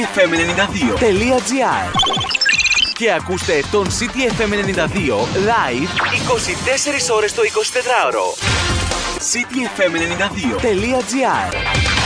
cityfm92.gr και ακούστε τον CityFM92 live 24 ώρες το 24ωρο. cityfm92.gr